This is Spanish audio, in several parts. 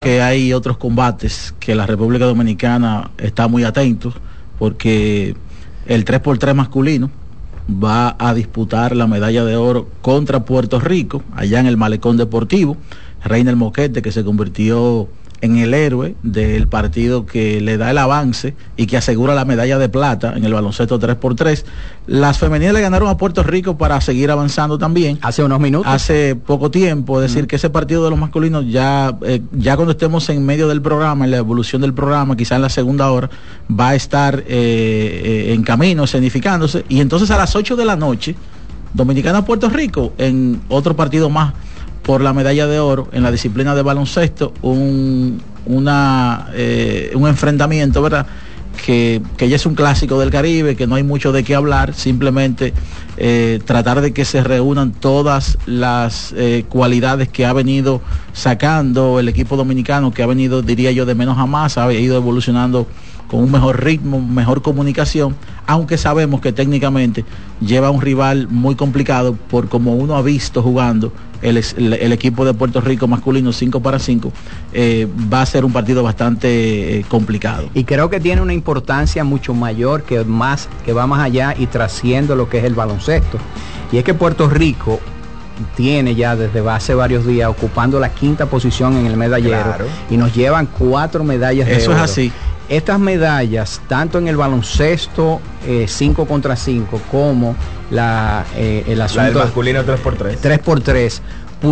que hay otros combates que la República Dominicana está muy atento, porque el 3x3 masculino va a disputar la medalla de oro contra Puerto Rico, allá en el Malecón Deportivo. Reiner Moquete, que se convirtió en el héroe del partido que le da el avance y que asegura la medalla de plata en el baloncesto 3x3. Las femeninas le ganaron a Puerto Rico para seguir avanzando también. Hace unos minutos. Hace poco tiempo, es decir, que ese partido de los masculinos ya cuando estemos en medio del programa, en la evolución del programa, quizá en la segunda hora, va a estar en camino, escenificándose. Y entonces a las 8 de la noche, Dominicana-Puerto Rico, en otro partido más por la medalla de oro en la disciplina de baloncesto, un enfrentamiento, ¿verdad? Que ya es un clásico del Caribe, que no hay mucho de qué hablar, simplemente tratar de que se reúnan todas las cualidades que ha venido sacando el equipo dominicano, que ha venido, diría yo, de menos a más, ha ido evolucionando con un mejor ritmo, mejor comunicación, aunque sabemos que técnicamente lleva un rival muy complicado, por como uno ha visto jugando el equipo de Puerto Rico masculino 5-5, va a ser un partido bastante complicado. Y creo que tiene una importancia mucho mayor, que va más allá y trasciende lo que es el baloncesto. Y es que Puerto Rico tiene ya desde hace varios días ocupando la 5ª posición en el medallero, claro, y nos llevan 4 medallas de oro. Eso es así. Estas medallas, tanto en el baloncesto 5 contra 5 como el asunto del masculino 3x3, 3x3,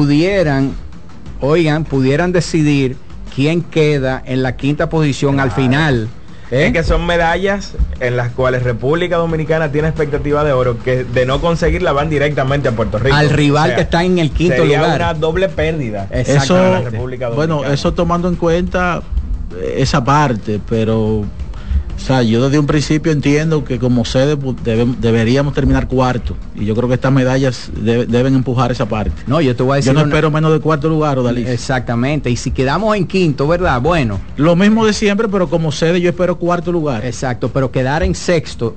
pudieran decidir quién queda en la 5ª posición, claro, al final. Es que son medallas en las cuales República Dominicana tiene expectativa de oro, que de no conseguirla van directamente a Puerto Rico. Al rival, o sea, que está en el 5º lugar. Sería una doble pérdida. Eso, para la República Dominicana. Bueno, eso tomando en cuenta esa parte, pero o sea, yo desde un principio entiendo que como sede deberíamos terminar 4, y yo creo que estas medallas deben empujar esa parte. No, yo te voy a decir, yo no espero menos de 4 lugar, Odalí. Exactamente, y si quedamos en 5º, ¿verdad? Bueno, lo mismo de siempre, pero como sede yo espero 4 lugar. Exacto, pero quedar en 6º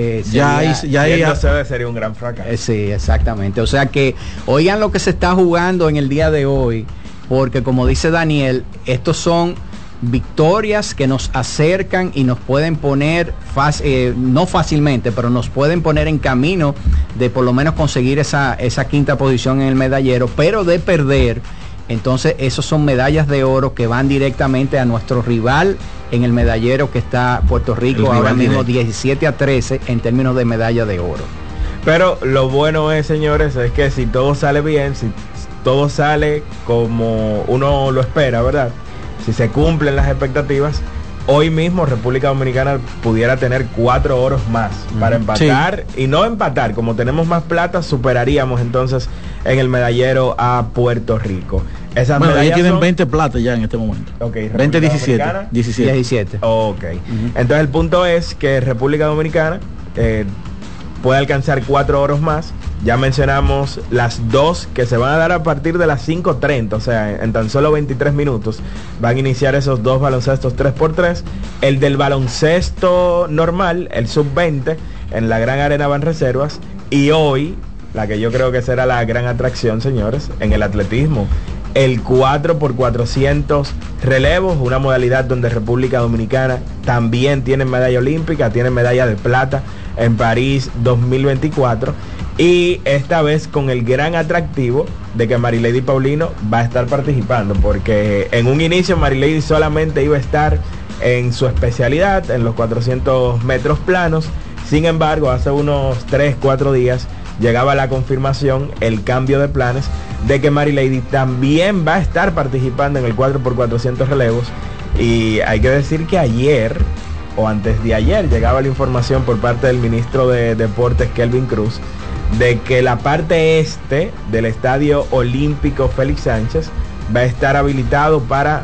sede sería un gran fracaso. Sí, exactamente. O sea que oigan lo que se está jugando en el día de hoy, porque como dice Daniel, estos son victorias que nos acercan y nos pueden poner no fácilmente, pero nos pueden poner en camino de por lo menos conseguir esa 5ª posición en el medallero. Pero de perder, entonces esos son medallas de oro que van directamente a nuestro rival en el medallero, que está Puerto Rico ahora mismo 17-13 en términos de medalla de oro. Pero lo bueno es, señores, es que si todo sale bien, si todo sale como uno lo espera, ¿verdad? Si se cumplen las expectativas, hoy mismo República Dominicana pudiera tener 4 oros más para empatar, sí. Y no empatar, como tenemos más plata, superaríamos entonces en el medallero a Puerto Rico. Esas medallas tienen son 20 plata ya en este momento. Okay, 17. Ok. Entonces el punto es que República Dominicana puede alcanzar 4 oros más. Ya mencionamos las 2 que se van a dar a partir de las 5:30, o sea, en tan solo 23 minutos van a iniciar esos 2 baloncestos 3x3. El del baloncesto normal, el sub-20, en la Gran Arena Banreservas. Y hoy, la que yo creo que será la gran atracción, señores, en el atletismo, el 4x400 relevos, una modalidad donde República Dominicana también tiene medalla olímpica, tiene medalla de plata en París 2024. Y esta vez con el gran atractivo de que Marilady Paulino va a estar participando, porque en un inicio Marilady solamente iba a estar en su especialidad, en los 400 metros planos. Sin embargo, hace unos 3-4 días llegaba la confirmación, el cambio de planes, de que Marilady también va a estar participando en el 4x400 relevos. Y hay que decir que ayer, o antes de ayer, llegaba la información por parte del ministro de Deportes, Kelvin Cruz, de que la parte este del Estadio Olímpico Félix Sánchez va a estar habilitado para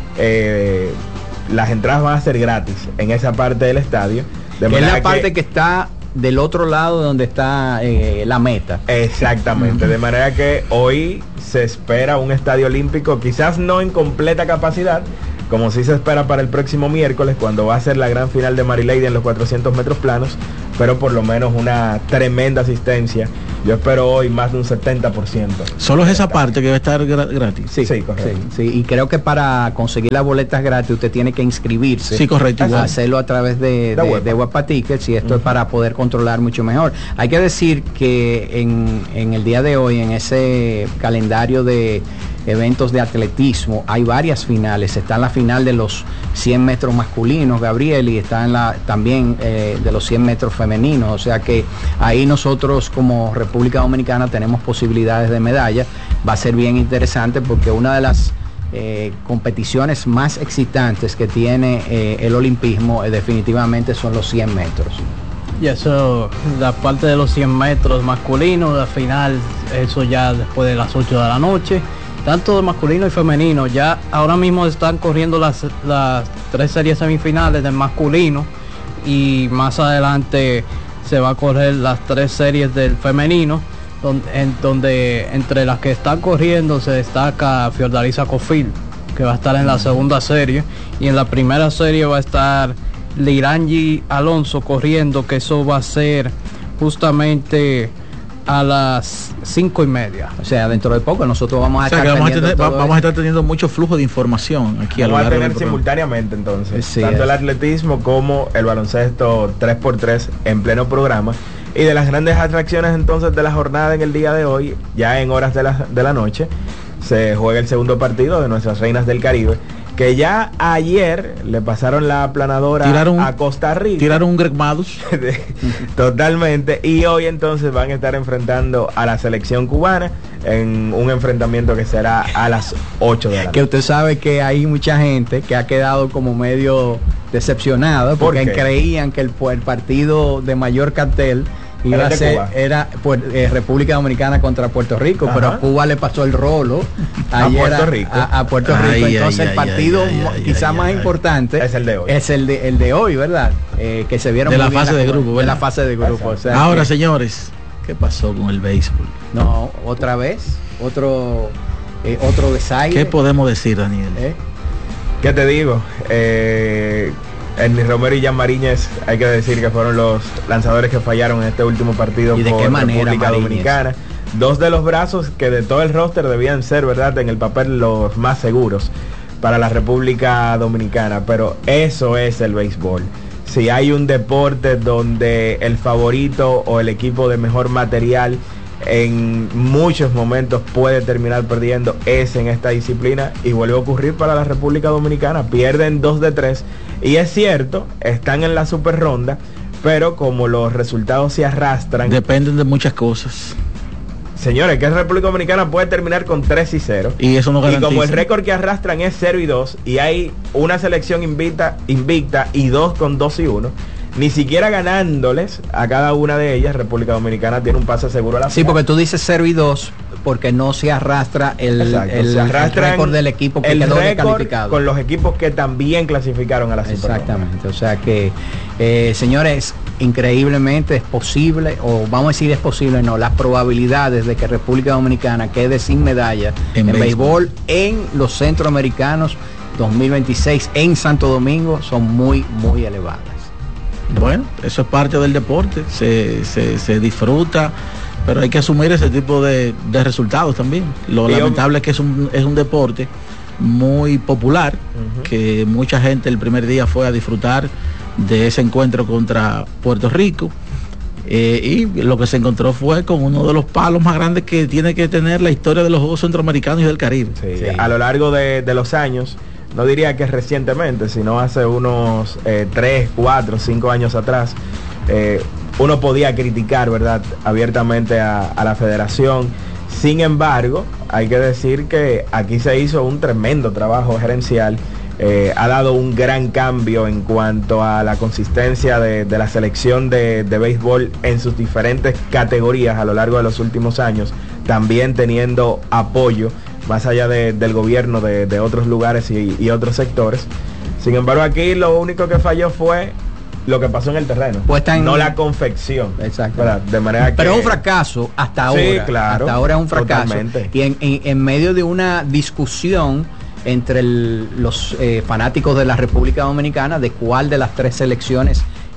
las entradas van a ser gratis en esa parte del estadio, que es la parte que está del otro lado donde está la meta. Exactamente. De manera que hoy se espera un estadio olímpico, quizás no en completa capacidad, como sí se espera para el próximo miércoles, cuando va a ser la gran final de Marilady en los 400 metros planos, pero por lo menos una tremenda asistencia Yo espero hoy más de un 70%. Solo es esa parte que va a estar gratis. Sí, correcto. Sí, y creo que para conseguir las boletas gratis usted tiene que inscribirse. Sí, correcto. Hacerlo a través de Huepa Tickets, y esto es para poder controlar mucho mejor. Hay que decir que en el día de hoy, en ese calendario de eventos de atletismo, hay varias finales. Está en la final de los 100 metros masculinos, Gabriel, y está en la también de los 100 metros femeninos. O sea que ahí nosotros como República Dominicana tenemos posibilidades de medalla. Va a ser bien interesante porque una de las competiciones más excitantes que tiene el olimpismo definitivamente son los 100 metros. Y eso, la parte de los 100 metros masculinos, la final, eso ya después de las 8 de la noche. Tanto de masculino y femenino, ya ahora mismo están corriendo las 3 series semifinales del masculino, y más adelante se va a correr las 3 series del femenino, donde entre las que están corriendo se destaca Fiordalisa Cofil, que va a estar en la segunda serie, y en la primera serie va a estar Lirangi Alonso corriendo, que eso va a ser justamente a las 5:30. O sea, dentro de poco nosotros vamos a estar teniendo mucho flujo de información aquí. Vamos a tener simultáneamente entonces, sí, tanto el atletismo como el baloncesto 3x3 en pleno programa. Y de las grandes atracciones entonces de la jornada en el día de hoy, ya en horas de la noche, se juega el segundo partido de nuestras Reinas del Caribe, que ya ayer le pasaron la aplanadora a Costa Rica. Tiraron un Greg Maddux. Totalmente. Y hoy entonces van a estar enfrentando a la selección cubana en un enfrentamiento que será a las 8 de la noche. Que usted sabe que hay mucha gente que ha quedado como medio decepcionada porque creían que el partido de mayor cartel iba a ser República Dominicana contra Puerto Rico. Ajá. Pero a Cuba le pasó el rolo ayer a Puerto Rico. Entonces el partido quizá más importante es el de hoy. Es el de hoy, ¿verdad? Que se vieron de la fase de grupo. De la fase de grupo. O sea, ahora, señores, ¿qué pasó con el béisbol? No, otra vez, otro desaire. ¿Qué podemos decir, Daniel? ¿Qué te digo? Ennis Romero y Jan Mariñez, hay que decir que fueron los lanzadores que fallaron en este último partido por República Dominicana. 2 de los brazos que de todo el roster debían ser, ¿verdad?, en el papel los más seguros para la República Dominicana. Pero eso es el béisbol. Si hay un deporte donde el favorito o el equipo de mejor material en muchos momentos puede terminar perdiendo, es en esta disciplina, y vuelve a ocurrir para la República Dominicana. Pierden 2 de 3, y es cierto, están en la super ronda, pero como los resultados se arrastran, dependen de muchas cosas. Señores, que la República Dominicana puede terminar con 3-0, y eso no garantiza. Y como el récord que arrastran es 0-2, y hay una selección invicta y 2 con 2-1, ni siquiera ganándoles a cada una de ellas, República Dominicana tiene un pase seguro a la final. Sí, porque tú dices 0-2 porque no se arrastra el récord del equipo que quedó descalificado con los equipos que también clasificaron a la Super Bowl. Exactamente. O sea que, señores, increíblemente es posible, o vamos a decir es posible, no, las probabilidades de que República Dominicana quede sin medalla en béisbol en los Centroamericanos 2026 en Santo Domingo son muy, muy elevadas. Bueno, eso es parte del deporte, se disfruta, pero hay que asumir ese tipo de resultados también. Lo lamentable es que es un deporte muy popular, que mucha gente el primer día fue a disfrutar de ese encuentro contra Puerto Rico, y lo que se encontró fue con uno de los palos más grandes que tiene que tener la historia de los Juegos Centroamericanos y del Caribe. Sí. A lo largo de los años, no diría que recientemente, sino hace unos 3, 4, 5 años atrás, uno podía criticar, ¿verdad?, abiertamente a la federación. Sin embargo, hay que decir que aquí se hizo un tremendo trabajo gerencial. Ha dado un gran cambio en cuanto a la consistencia de la selección de béisbol en sus diferentes categorías a lo largo de los últimos años, también teniendo apoyo más allá del gobierno de otros lugares y otros sectores. Sin embargo, aquí lo único que falló fue lo que pasó en el terreno, no la confección. Exacto. De manera que... Pero es un fracaso hasta ahora. Sí, claro. Hasta ahora es un fracaso. Totalmente. Y en medio de una discusión entre los fanáticos de la República Dominicana de cuál de las 3 selecciones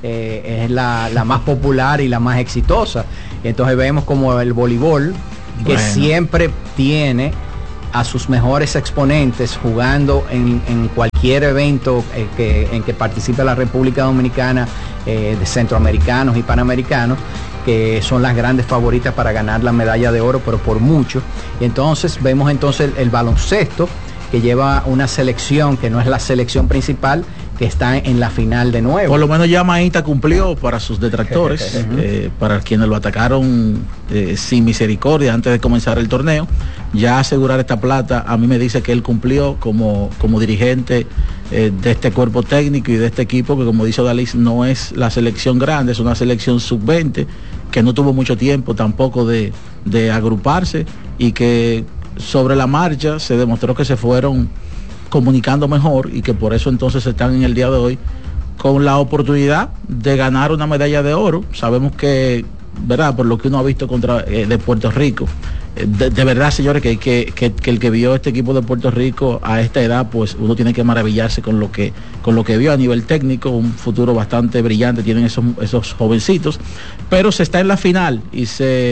es la más popular y la más exitosa. Entonces vemos como el voleibol, que siempre tiene a sus mejores exponentes jugando en cualquier evento en que participe la República Dominicana, de centroamericanos y panamericanos, que son las grandes favoritas para ganar la medalla de oro, pero por mucho. Y entonces vemos el baloncesto, que lleva una selección que no es la selección principal, que está en la final de nuevo. Por lo menos ya Maíta cumplió para sus detractores, para quienes lo atacaron sin misericordia antes de comenzar el torneo. Ya asegurar esta plata, a mí me dice que él cumplió como dirigente de este cuerpo técnico y de este equipo, que como dice Odalis, no es la selección grande, es una selección sub-20, que no tuvo mucho tiempo tampoco de agruparse, y que sobre la marcha se demostró que se fueron comunicando mejor, y que por eso entonces están en el día de hoy con la oportunidad de ganar una medalla de oro. Sabemos que, ¿verdad?, por lo que uno ha visto contra de Puerto Rico, de verdad, señores, que el que vio este equipo de Puerto Rico a esta edad, pues uno tiene que maravillarse con lo que vio a nivel técnico. Un futuro bastante brillante tienen esos jovencitos, pero se está en la final y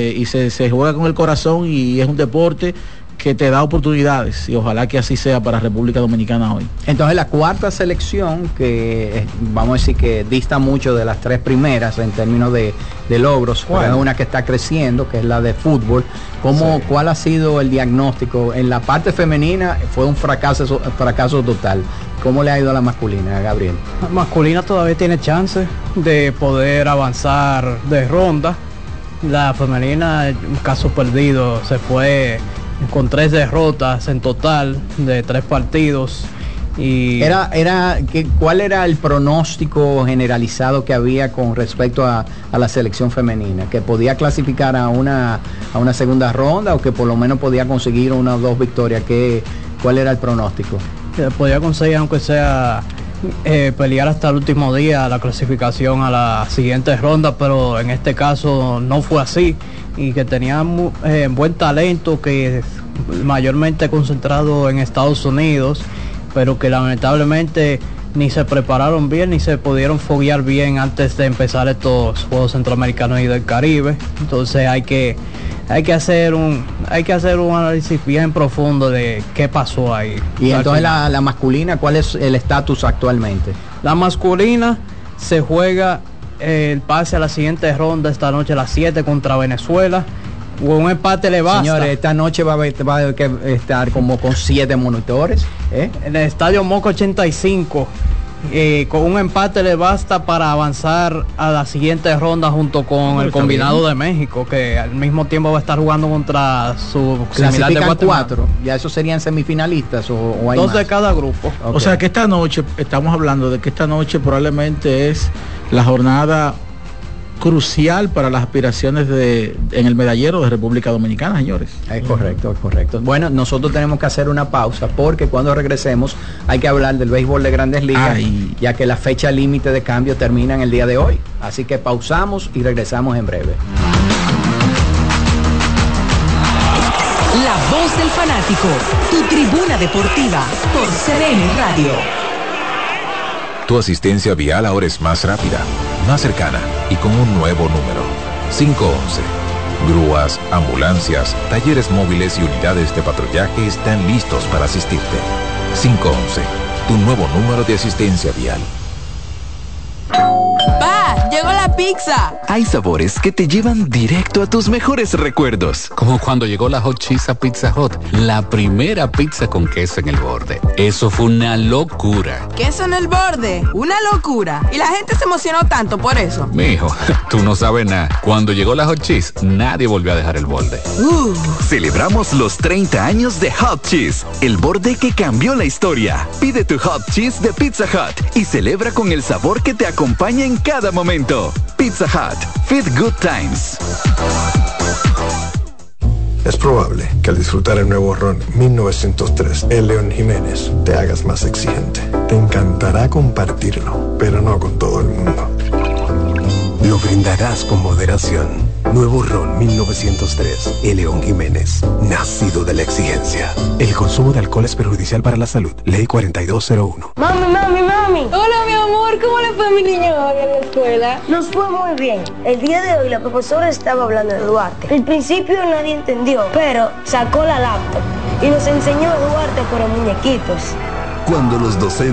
se juega con el corazón, y es un deporte que te da oportunidades, y ojalá que así sea para República Dominicana hoy. Entonces la cuarta selección, que vamos a decir que dista mucho de las tres primeras en términos de logros, pero es una que está creciendo, que es la de fútbol. ¿Cuál ha sido el diagnóstico? En la parte femenina fue un fracaso total. ¿Cómo le ha ido a la masculina, Gabriel? La masculina todavía tiene chance de poder avanzar de ronda. La femenina, un caso perdido, se fue con 3 derrotas en total de 3 partidos. Y ¿cuál era el pronóstico generalizado que había con respecto a la selección femenina? ¿Que podía clasificar a una segunda ronda, o que por lo menos podía conseguir 1 o 2 victorias? ¿Cuál era el pronóstico? Podía conseguir, aunque sea pelear hasta el último día la clasificación a la siguiente ronda, pero en este caso no fue así, y que tenía buen talento, que mayormente concentrado en Estados Unidos, pero que lamentablemente ni se prepararon bien ni se pudieron foguear bien antes de empezar estos Juegos Centroamericanos y del Caribe. Entonces hay que hacer un análisis bien profundo de qué pasó ahí. Y entonces la masculina, ¿cuál es el estatus actualmente? La masculina se juega el pase a la siguiente ronda esta noche a las 7 contra Venezuela. Un empate le basta. Señores, esta noche va a estar como con 7 monitores. En el estadio Moca 85. Con un empate le basta para avanzar a la siguiente ronda junto con el combinado de México, que al mismo tiempo va a estar jugando contra su similar de Guatemala. 4. Ya esos serían semifinalistas o hay 2 más de cada grupo. Okay. O sea que esta noche, estamos hablando de que esta noche probablemente es la jornada crucial para las aspiraciones en el medallero de República Dominicana, señores. Es correcto. Bueno, nosotros tenemos que hacer una pausa, porque cuando regresemos hay que hablar del béisbol de Grandes Ligas, ya que la fecha límite de cambio termina en el día de hoy. Así que pausamos y regresamos en breve. La voz del fanático, tu tribuna deportiva por CDN Radio. Tu asistencia vial ahora es más rápida, más cercana y con un nuevo número: 511. Grúas, ambulancias, talleres móviles y unidades de patrullaje están listos para asistirte. 511, tu nuevo número de asistencia vial. ¡Pa! ¡Llegó la pizza! Hay sabores que te llevan directo a tus mejores recuerdos. Como cuando llegó la Hot Cheese a Pizza Hut, la primera pizza con queso en el borde. Eso fue una locura. ¿Queso en el borde? ¡Una locura! Y la gente se emocionó tanto por eso. Mijo, tú no sabes nada. Cuando llegó la Hot Cheese, nadie volvió a dejar el borde. Celebramos los 30 años de Hot Cheese, el borde que cambió la historia. Pide tu Hot Cheese de Pizza Hut y celebra con el sabor que te acompaña en cada momento. Pizza Hut, Feed Good Times. Es probable que al disfrutar el nuevo ron 1903, el León Jiménez, te hagas más exigente. Te encantará compartirlo, pero no con todo el mundo. Lo brindarás con moderación. Nuevo Ron 1903. El León Jiménez, nacido de la exigencia. El consumo de alcohol es perjudicial para la salud. Ley 4201. Mami. Hola, mi amor. ¿Cómo le fue a mi niño hoy en la escuela? Nos fue muy bien. El día de hoy la profesora estaba hablando de Duarte. Al principio nadie entendió, pero sacó la laptop y nos enseñó a Duarte por muñequitos. Cuando los docentes